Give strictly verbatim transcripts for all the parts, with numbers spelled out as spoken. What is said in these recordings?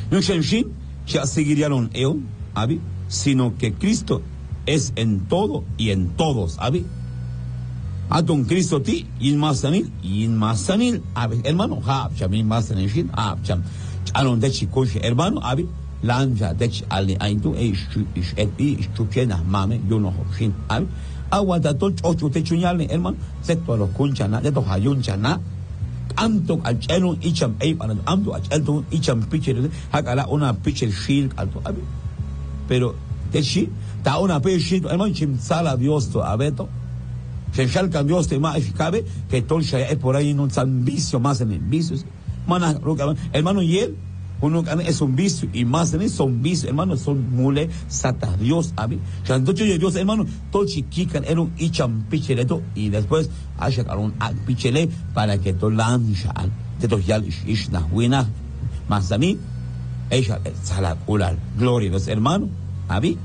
No Shenshin, ya seguirían ellos, ¿abi? Sino que Cristo es en todo y en todos, ¿abi? Aton Cristo ti, in masanil, in masanil, ¿abi? Hermano, ha, chamin masanil, shin, ha, cham, alon de chikosh, hermano, ¿abi? Lanja de ch ali aintu, e ish et i ish chupena mame, yo no shin, ¿abi? Agua da tol ocho te chuñale, hermano, secto a los kunchana, de to hayun chana, amto al chelo icham e para amto al chelo icham pitcher, hakala una pitcher shield alto, ¿abi? Pero de chi, ta una pitcher, hermano, chim sala Dios to abeto. Se shalca Dios te más cabe que todo es por ahí no tan vicio más en el vicio. Mana, hermano, y él, uno es un vicio y más en eso son vicios, hermano, son mule, sata, Dios, abi. Chantocho de Dios, hermano, todo chiquican era un icham picheleto y después haya un pichele para que todo lancha, de todo ya ish na huina, más a mí, ella sala ular, gloria a Dios, hermano, abi.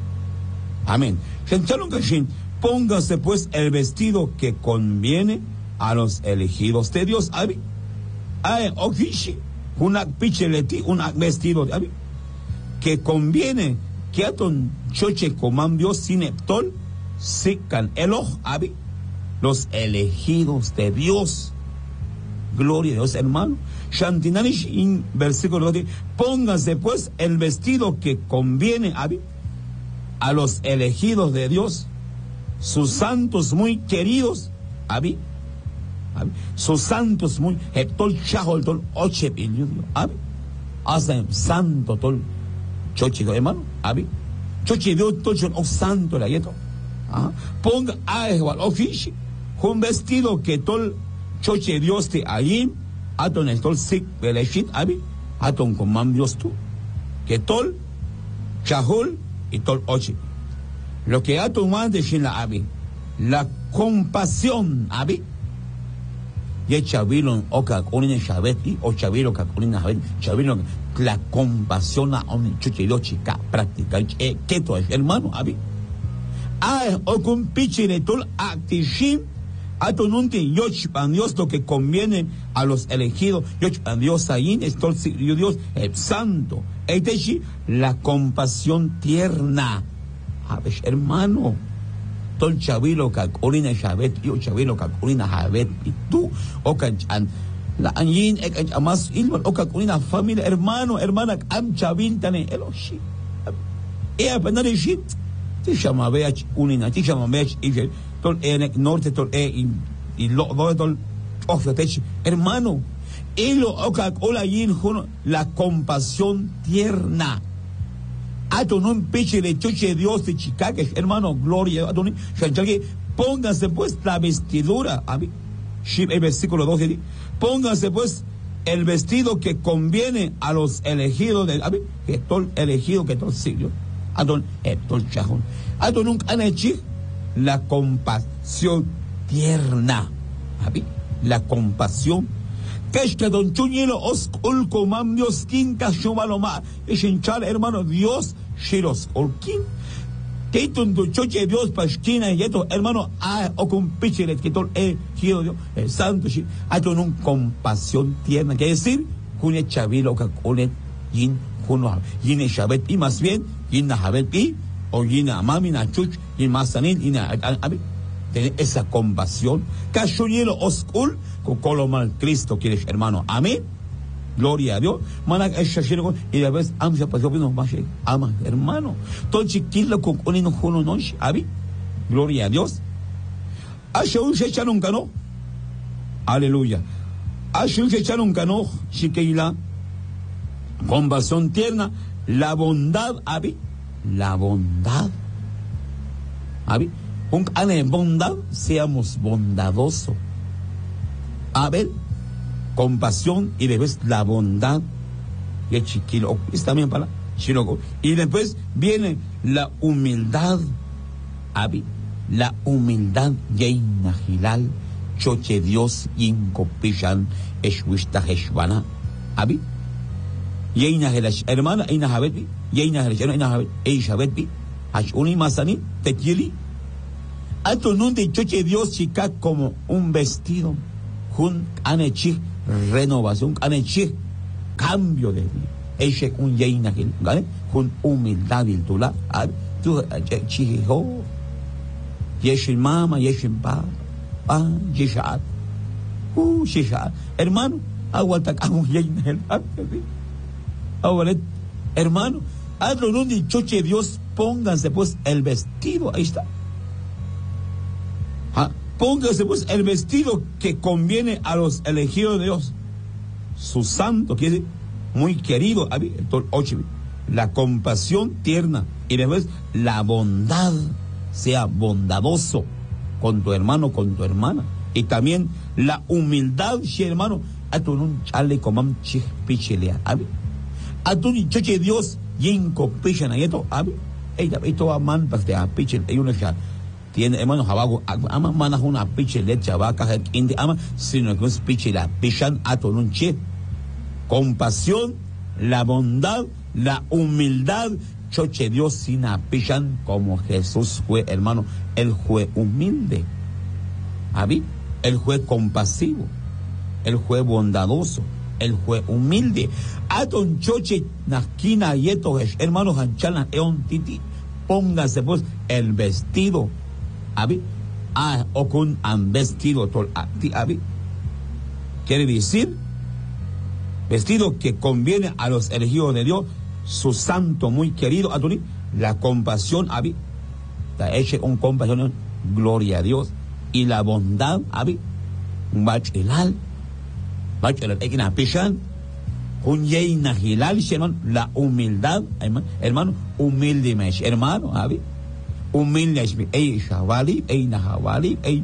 Amén. Chantalon kashin. Póngase pues el vestido que conviene a los elegidos de Dios. ¿Abi? Ay, okishi, una picheleti, un vestido, ¿abi? Que conviene que aton choche coman Dios sin eptol, sican eloj, ¿abi? Los elegidos de Dios. Gloria a Dios, hermano. Shantinanish in versículo dos. Póngase pues el vestido que conviene, ¿abi? A los elegidos de Dios. Sus santos muy queridos, ¿abi? ¿abi? Sus santos muy, heptol chahol tol oche pillo, ¿abi? Hacen santo tol chochido, hermano, ¿abi? Chochi Dios tol chon o santo la yeto, ¿ah? Ponga a igual ofici, un vestido que tol choche Dios te allí, aton el tol sik beleshit, ¿abi? Aton con mam Dios tú, que tol chahol y tol oche. Lo que ha tomado de la abi, la compasión, abi. Y chavilo oka conina chaveti o chavilo ka conina chaveti, chavilo la compasión a un chuchilo chica práctica. Eh, ¿qué tú es, hermano, abi? Ah, o con pichine tol actishim, a tu nunti yoch pan Dios lo que conviene a los elegidos, yoch pan Dios ahí, es tol Dios el santo. Eiteshi la compasión tierna. A ver, hermano, todo el chavilo que corina Shabet, yo chavilo que corina Shabet, y tú, o que la anjin, o más ilman, o que corina familia, hermano, hermana, am chavin tane, eloshi. E apenas de shit, te llama Beach, unina, te llama Beach, y todo el norte, todo el, y lo, todo el, ojo, hermano, elo, o que hola yin, la compasión tierna. Ato no peche de choche de Dios de Chicago, hermano, gloria, Adoni, póngase pues la vestidura, abi, el versículo doce, póngase pues el vestido que conviene a los elegidos de, abi, que todo elegido, que todo siglo, Adon, todo chajón, Adon nunca han hecho la compasión tierna, abi, la compasión. Que don Chuñelo os ulcomam Dios kin cashumaloma es hinchar hermano Dios shiros olkin que ton do choche Dios pasquina y esto hermano a o con picheret que todo eh Dios el santo shi a ton un compasión tierna que decir cune chavilo que cune yin kuno yin shabet y más bien yin habet y o yin mami na chuch y masanin y na abi tener esa compasión cashuñelo oscul con colomal Cristo quieres hermano amén gloria a Dios mana y la vez amsa pasó que nos va a ama hermano todo chiquilo con un enojo no abi gloria a Dios ashe un se echaron cano aleluya ashe un se echaron cano chiquila compasión tierna la bondad abi la bondad abi un ane de bondad seamos bondadosos. A ver, compasión y después la bondad y el chiquilo, está bien para chiloco. Y después viene la humildad, abi, la humildad yeina hilal, choche Dios incopishan, eshuista heshvana, abi, yeina helash, hermana, ina habeti, yeina helash, ina habeti, eisha habeti, hashuni masani, tequili, ato nun de choche Dios chica como un vestido. Un anechi renovación, anechi cambio de vida. ese un yeina gil, ¿vale? Con humildad y tula, ¿vale? Tú, chihijo, yeshin mama, yeshin pa, ah, yeshat, uh, yeshat, hermano, aguanta, un yeina gil, ahora, hermano, hazlo un dichoche Dios, pónganse pues el vestido, ahí está. ¿Ah? Póngase pues el vestido que conviene a los elegidos de Dios. Su santo, quiere decir, muy querido, la compasión tierna y después la bondad, sea bondadoso con tu hermano, con tu hermana. Y también la humildad, hermano, a tu un chale comam chich pichelea, a tu choche Dios, yinko pichan a esto, ella, esto aman, pues te apichel, hay una chale. Tiene hermano jabago ama manas una piche leche vaca indi ama sino que es piche la pichan a un che compasión, la bondad, la humildad, choche Dios sin apichan como Jesús fue, hermano, él fue humilde, ¿habí? Él fue compasivo, él fue bondadoso, él fue humilde. Aton choche nasquina yeto hermano hanchana eon titi, póngase pues el vestido. ¿Abi? Ah, o con un vestido tol ati abi. Quiere decir, vestido que conviene a los elegidos de Dios, su santo muy querido, Adoni, la compasión, abi. La hecha un compasión, gloria a Dios. Y la bondad, abi. Un bachelal. Bachelal, ekina pishan. Un yeina hilal, hermano. La humildad, hermano, humilde mesh, hermano, abi. Humilde, ey shavali, ey nahavali, ey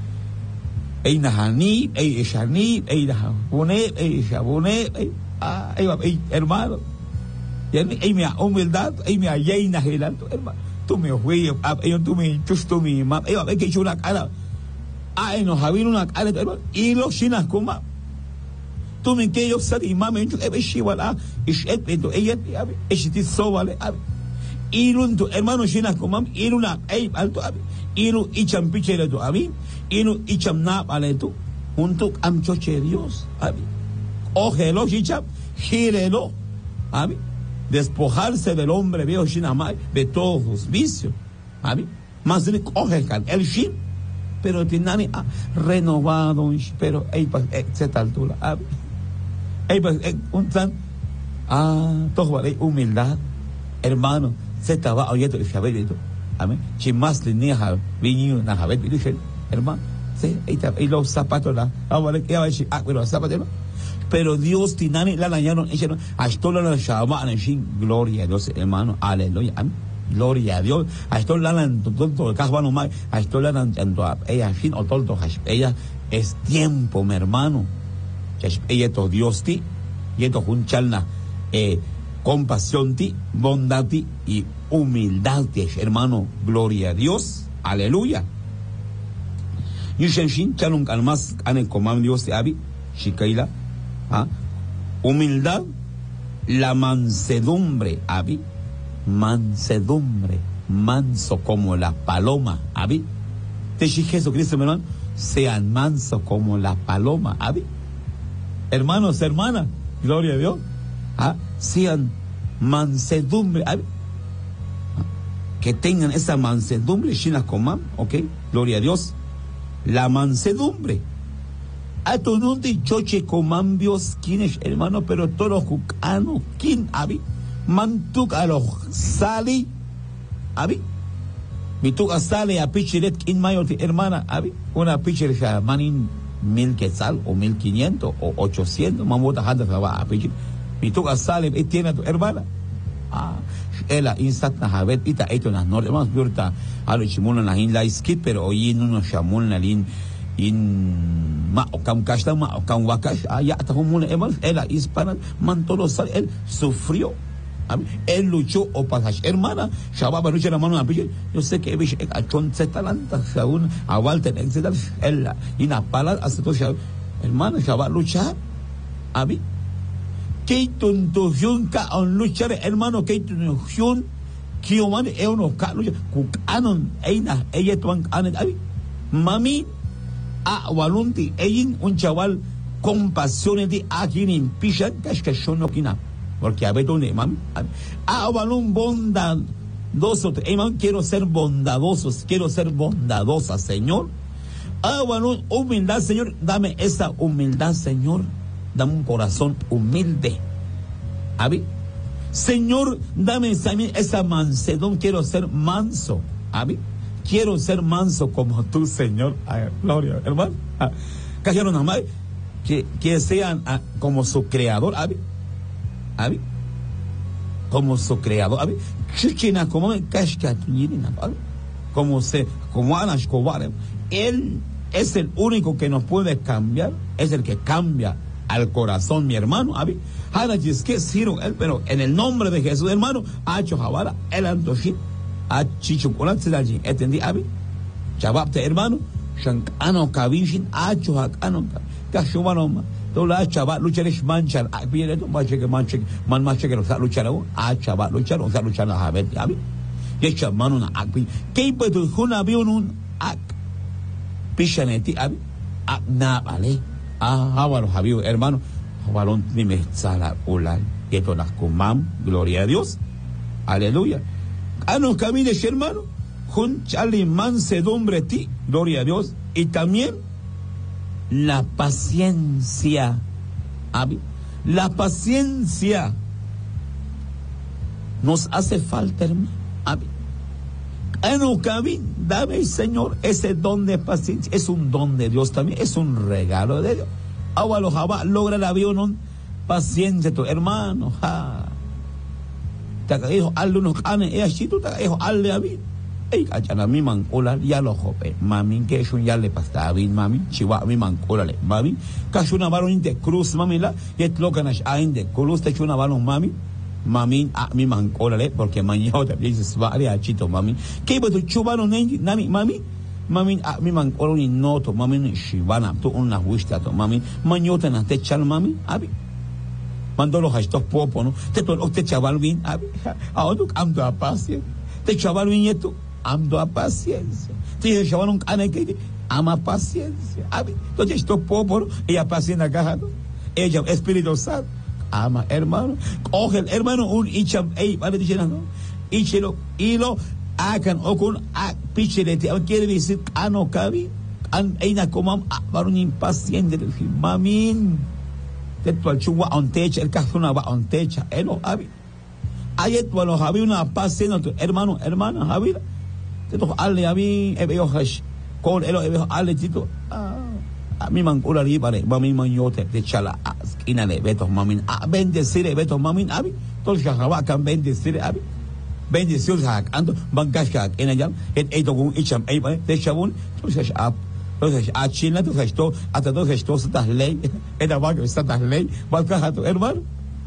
ey nahani, ey shani, ey nahabune, ey shabune, ey ah, ey hermano, ey mi humildad, ey mi ayay nahilal, hermano, tú me fui, ey tú me chusto mi ma, ey ey que hizo una cara, ah, ey nos había una cara, hermano, y los chinas como, tú me que yo sali mame, ey shiwala, ish et, ey et, ey shiti sobale, irun tu hermano chinas como iruna ay alto abi iru icham pichele tu abi iru icham na ale tu junto am choche Dios abi ojelo chicham girelo abi despojarse del hombre viejo chinamai de todos los vicios abi más de coge el shin pero tiene renovado pero ay etcétera altura abi ay un tan ah todo vale humildad hermano se estaba oyendo el chabelito, amén. Si más tenía vino na jabet dije, hermano, sí, ahí está, y los zapatos la, ahora que va a decir, ah, pero los zapatos, pero Dios tinani la lañaron, ella no, hasta la llama en sin gloria a Dios, hermano, aleluya, amén. Gloria a Dios, hasta la lan todo el caso no más, hasta la lan ella sin o todo, ella es tiempo, mi hermano, ella todo Dios ti, y esto un chalna, eh compasión ti, bondad ti y humildad ti, hermano, gloria a Dios, aleluya. Y Shenshin chalun almas ane comando Dios te abi, shikaila, ah, humildad, la mansedumbre, abi, mansedumbre, manso como la paloma, abi. Te Jesucristo, hermano, sean manso como la paloma, abi. Hermanos, hermanas, gloria a Dios. ¿Ah? Sean mansedumbre, ¿ah? Que tengan esa mansedumbre, Shina Coman, ok, gloria a Dios, la mansedumbre. A tu no de choche comambios, quién es hermano, pero todos los jucanos, quién abi, mantuk a los sali, abi, mi tuca sale a pichiret, quién mayor hermana, abi, una pichiret manin mil quetzal o mil quinientos o ochocientos, mamota janda a pichiret. Mi tuca sale y tiene a tu hermana. Ah, ella instat na habet ita eto na nor hermanos biurta alo chimuna na hin lai skit pero oyin no shamun na lin in ma okam kashta ma okam wakash ya ta humuna hermanos ella hispana man todo sal él sufrió. Él luchó o pasas hermana shababa lucha la mano a pillo yo sé que bish a chon se talanta shaun a walter etcétera ella ina pala hasta to hermana shababa luchar abi que tuntución ka on luchar hermano que tuntución que oman e uno ka luchar kukanon eina ella tuan anet abi mami a walunti ein un chaval compasión de aquí en pishan kashkashon no kina Porque a ver dónde, mami. Ah, balón bondadoso. Hermano, quiero ser bondadosos, quiero ser bondadosa, Señor. Ah, balón humildad, Señor. Dame esa humildad, Señor. Dame un corazón humilde. ¿Abi? Señor, dame esa, esa mansedón. Quiero ser manso. ¿Abi? Quiero ser manso como tú, Señor. Ay, gloria, hermano. Ah, cayeron a más. Que, que sean ah, como su creador. ¿Abi? ¿Abi? Como su creador. ¿Abi? Como como se, como Ana Escobar. Él es el único que nos puede cambiar. Es el que cambia al corazón, mi hermano. ¿Abi? Pero en el nombre de Jesús, hermano, ha hecho Javara, el Antoshit, ha chicho con la Tzidaji, ¿entendí, Abi? Chabapte, hermano, Shankano Kavishin, ha hecho Hakano, Kashumanoma, Tola Chabat, Lucharish Manchan, Akbire, Mache, Manche, Man Mache, Lucharo, ha Chabat, Lucharo, Luchana Habet, Abi, Yecha Manuna Akbi, Cape to Hunabionun Ak Pishaneti, Abi, Akna, Ale, ah, Havaro, Javier, hermano. Varón ni me sala ulal y esto las comam, gloria a Dios, aleluya. A nos camine, hermano, jun chali mansedumbre ti, gloria a Dios, y también la paciencia, ¿abi? La paciencia nos hace falta, hermano, ¿abi? A nos camine, dame, Señor, ese don de paciencia, es un don de Dios también, es un regalo de Dios. Agua los jabá, logra el avión, paciencia, tu hermano, ja. Te dijo, hazle unos canes, es así, tú te dijo, hazle a mí. Ey, cachana, mi mancola, ya lo jope, mami, que es un ya le pasta a mí, mami, chihuahua, mi mancola, mami, cacho una varón de cruz, mami, la, y es lo que nos ha de cruz, te echo una varón, mami, mami, a mi mancola, porque mañana te dices, vale, a chito, mami, que pues tu chubaron, nami, mami. Mami, a mi man oro ni noto, mami ni shivana, tu una huista to, mami, mañota na te chal, mami, abi. Mando los estos popo, ¿no? Te to te chaval bien, abi. Ahora ando a paciencia. Te chaval bien esto, ando a paciencia. Te chaval un cane que ama paciencia, abi. Entonces estos popo, ella paciencia caja, ¿no? Ella Espíritu Santo, ama hermano. Coge el hermano un icham, ey, vale diciendo, ¿no? Ichelo, hilo. Akan okun ak pichirete, quiere decir ano cabi, an eina comam varun impaciente, mamin, te tu al chungua on techa, el cajuna va on techa, elo abi, ayet walo habi una paciencia, hermano, hermana, habi, te to alle abi, ebeo hash, con elo ebeo alle tito, a mi man ula ribare, mamin manyote, te chala, inale, beto mamin, a bendecire, beto mamin, abi, tol shahaba kan bendecire, abi. Bendición hak ando bancash hak en allá et eito con icham ei te chabón entonces a entonces a China entonces esto hasta entonces esto está ley era va que está ley va a tu hermano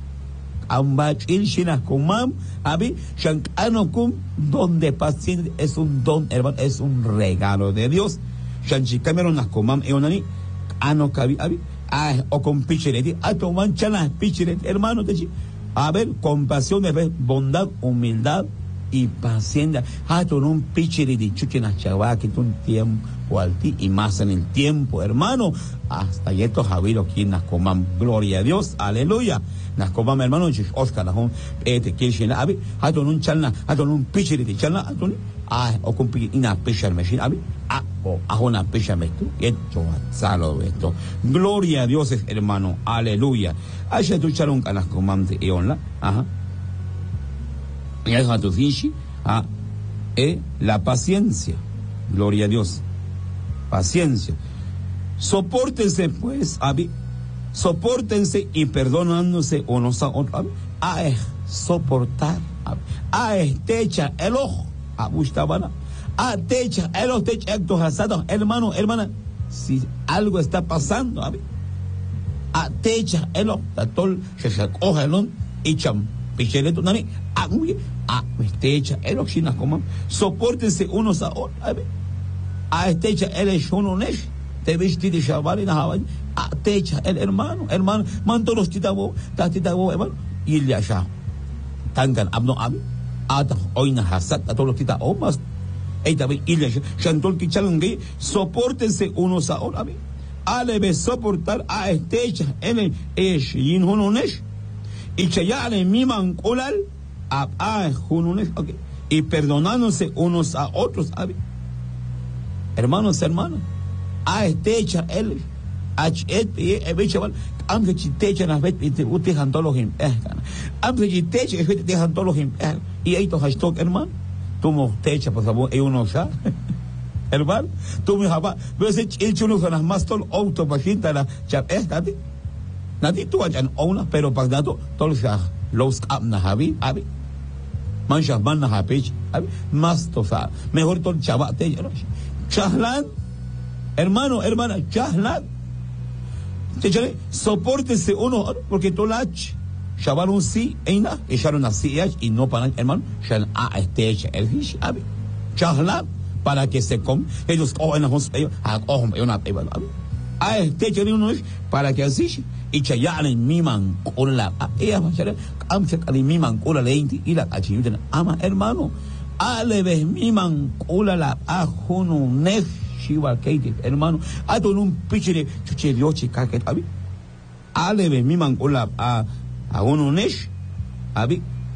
ambach il China con mam abi shankano kum donde paciente es un don, hermano, es un regalo de Dios. Shanchi Cameron nas con mam eonani ano kabi abi ah o con pichireti a to manchana pichireti hermano te a ver, compasión, bondad, humildad y paciencia. Ah, tú no un pichiri de chuchina chavá, que tú un tiempo al ti y más en el tiempo, hermano. Hasta y estos javiros quien nas coman, gloria a Dios, aleluya. Nas coman, hermano, Oscar, las este, quien abi, ah, tú no un chalna, ah, tú no un pichiri de chalna, ah, tú ah, o con una pichar machine, abi, ah, o a una pichar machine, esto, salo, esto. Gloria a Dios, hermano, aleluya. Allá tú echaron a las comandas y onla, ajá. Y eso a tu fichi, ah, eh, la paciencia, gloria a Dios, paciencia. Sopórtense, pues, abi, sopórtense y perdonándose unos a otros, a soportar, a estecha el ojo, a bustabana, a techa el ojo, techa actos asados, hermano, hermana, si algo está pasando, abi. A techa elo tatol se coge elon y cham picheleto nani a muy a techa elo china como soportense unos a otros a techa el shono nesh te viste de shabari na hawa a techa el hermano hermano manto los titabo tatitabo hermano y le asha tangan abno abi ata oina hasat a todos los titabo más ey tabi y le shantol kichalungi soportense unos a otros abi. A debe soportar a estecha en el esh y en uno nesh Y chayale miman kulal, ab a jununes, ok. Y perdonándose unos a otros, abi. Hermanos, hermanas, a este echa él, a este, e chaval, am que chitecha nas vet, te utejan todos los impecan. Am que chitecha, que te dejan todos los impecan. Y ahí to hashtag, hermano, tú mo techa, por favor, y uno ya. Hermano, tú me jabas, ves el chulo con las más tol auto pachinta la chap es nati. Nati tú ayan ona, pero para dato tol ya los cap na habi, abi. Manchas man na hapich, abi. Más tofa, mejor tol chabate, chahlan, hermano, hermana, chahlan. Te chale, soportese uno, porque tolach, chavalun sí, eina, echaron así, y no para, hermano, chan a este el fish, abi. Chahlan. Para que se com ellos oh en los ellos a oh una a este chale uno para que así y chayanen miman con la ella chale am se ali miman con la lente y la achiyutan ama hermano ale ves miman con la ajuno nef shiva kate hermano a ton un pichire chuche diochi ka que abi ale ves miman con la a a uno nesh abi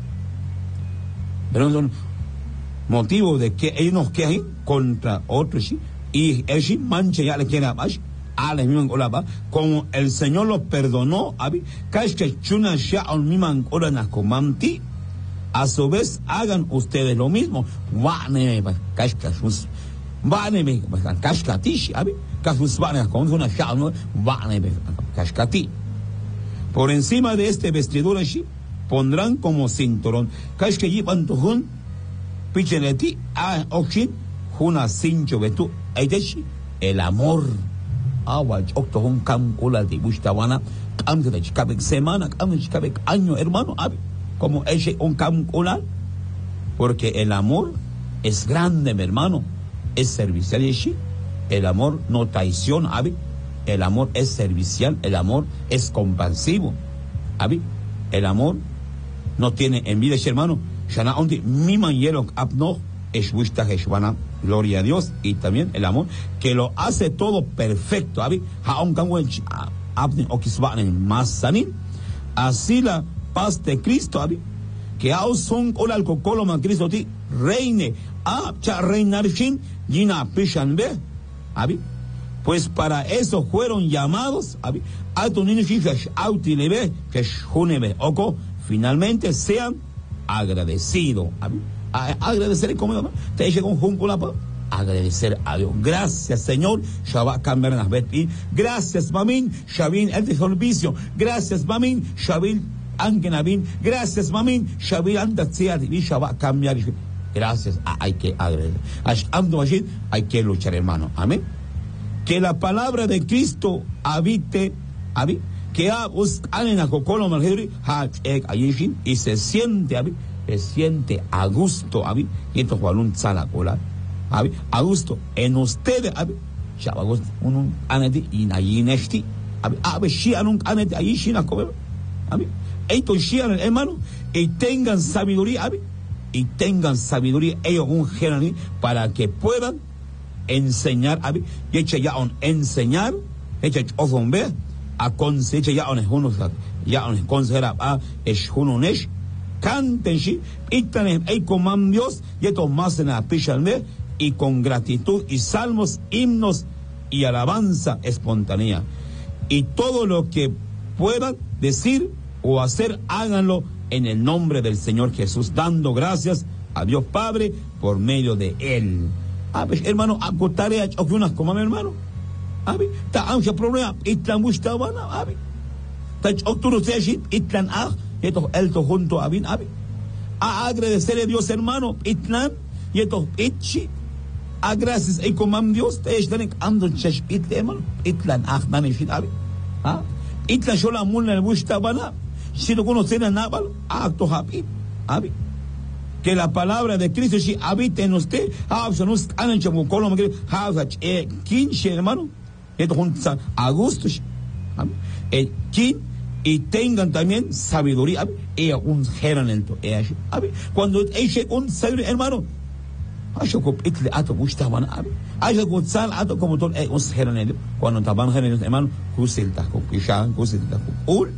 pero son motivo de que ellos nos quejen contra otros y ellos mancha ya le quieren más a la misma colaba como el Señor los perdonó abi que chuna ya un misma cola na comanti a su vez hagan ustedes lo mismo vane casca sus vane casca tish abi casus vane con una ya no vane casca ti por encima de este vestidura allí pondrán como cinturón casca llevan tujun Picheneti a Oxin, Juna Sincho Betu, Aideshi, el amor. Agua, Octo, un cam, Ula de Bushtawana, Cam de Chicabek semana, Cam de Chicabek año, hermano, Abi, como ese un cam Ula, porque el amor es grande, mi hermano, es servicial, el amor no traiciona, Abi, el amor es servicial, el amor es compasivo, Abi, el amor no tiene envidia, hermano. Shana ondi miman yelok apno es busta heshwana, gloria a Dios, y también el amor que lo hace todo perfecto. Abi haon kanwen apne okisbanen masanin así la paz de Cristo abi que au son olal kokolo man Cristo ti reine a cha reinar shin yina pishan be abi pues para eso fueron llamados abi a tu niño shifash auti lebe que shunebe oko finalmente sean agradecido, a, a, agradecer como te llega un júncula agradecer a Dios. Gracias, Señor. Shabbat cambiar las veces. Gracias, Mamin. Shabin el servicio. Gracias, Mamin. Shabil Angenabin. Gracias, Mamin. Shabil Andatzia y Shabbat cambiar. Gracias. Ah, hay que agradecer. Hay que luchar, hermano. Amén. Que la palabra de Cristo habite, habite. Que a buscan a Cocolo Margeri, y se siente, se siente a gusto, abi, y esto fue un salacola, abi, a gusto, en ustedes, abi, chavagos, un aneti, y nayinesti, abi, abi, shian un aneti, ahí shina comer, abi, esto shian, hermano, y tengan sabiduría, abi, y tengan sabiduría, ellos un general, para que puedan enseñar, abi, y echa ya un enseñar, echa ofon ver, a conseja ya ones unos ya ones consejera a es unones canten shi itanes hay coman Dios y estos más en la pishalme y con gratitud y salmos himnos y alabanza espontánea y todo lo que puedan decir o hacer háganlo en el nombre del Señor Jesús dando gracias a Dios Padre por medio de él. Ah, pues, hermano, acotaré a unas coman hermano. Abi, ta amsha problema itlan bushtawana abi. Ta otro seshit itlan ah, esto elto junto a bin abi. A agradecer a Dios hermano itlan y esto itchi. A gracias a comam Dios te están ando chesh it hermano itlan ah nani fit abi. Ah, itlan shola mulna bushtawana. Si no conocen a nabal, acto happy abi. Que la palabra de Cristo si habite en usted, ah, so nos anan chamo colom que ha eh quince hermano. Esto juntos a gusto, el kin y tengan también sabiduría, y un geranento, cuando ese un sabiduría, hermano, ayo ko itle ato gusta man, ayo ko sal ato como todo un geranento, cuando taban geranento, hermano, kusilta ko pishan, kusilta ko ul,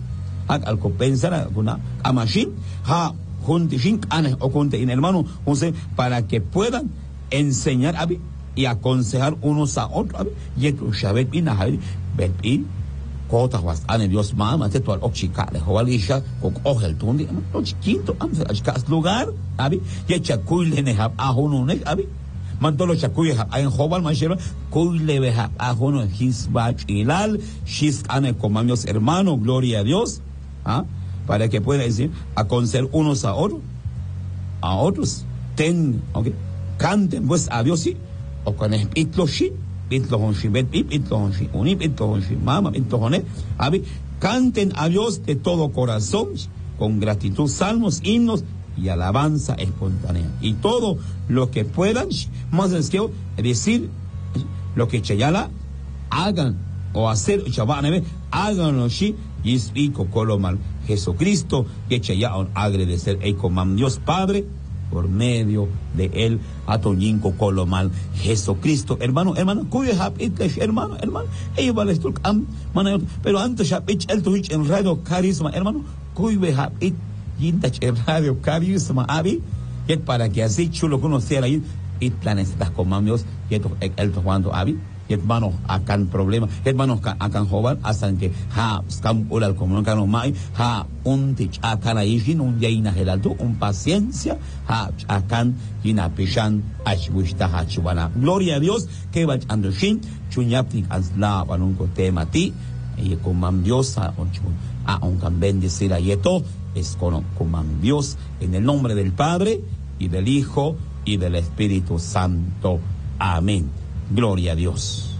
Ak al compensar una amashin, ha, juntishin, ane, o junte, in hermano, José, para que puedan enseñar, abi, y aconsejar unos a otros, abi, y esto, shabet, y nahabi, bet, y, kota was ane Dios mama te tual okchika le howalisha kok ohel tundi no chiquito am achkas lugar abi ye chakuy le ne hab ahono ne abi mantolo chakuy hab en hobal mashero kuy le be hab ahono his bach ilal shis ane comamios hermano gloria a Dios ¿ah? Para que pueda decir aconsejar unos a otros a otros ten okay canten pues a Dios sí o con el itloshi Bitlohonshi, Bet Pip, Bitlohonshi, Uni, Bitlohonshi, Mama, Bitlohone, Abi, canten a Dios de todo corazón, con gratitud, salmos, himnos y alabanza espontánea. Y todo lo que puedan, más es que decir, lo que Chayala hagan o hacer, Chabanebe, háganlo, sí, y explico colomal. Jesucristo, que Chayala agradecer, Ecoman, Dios Padre, por medio de él, Atoñinco Colomal, Jesucristo, hermano, hermano, cuyo hapitlesh, hermano, hermano, ellos van a estar, pero antes hapit el tuich en radio carisma, hermano, cuyo hapit yintach en radio carisma, abi, y para que así chulo conociera ahí, y planes las comandos, y esto, el cuando abi, y hermano, acá el problema, hermano, acá en joven, hasta que ha, scam, oral, como no cano mai, ha, un tich, acá la ishin, un yaina geraldo, un paciencia, ha, acá, yina pishan, ashwishta, hachubana. Gloria a Dios, que va andoshin, chunyaptik, asla, panunco tema ti, y con Dios, a un can bendecir a yeto, es con Dios, en el nombre del Padre, y del Hijo, y del Espíritu Santo. Amén. Gloria a Dios.